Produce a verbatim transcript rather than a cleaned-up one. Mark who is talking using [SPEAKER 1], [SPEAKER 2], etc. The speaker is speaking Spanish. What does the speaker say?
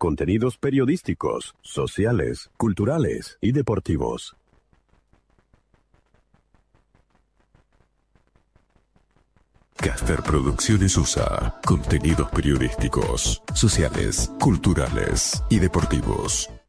[SPEAKER 1] contenidos periodísticos, sociales, culturales y deportivos.
[SPEAKER 2] Caster Producciones U S A. Contenidos periodísticos, sociales, culturales y deportivos.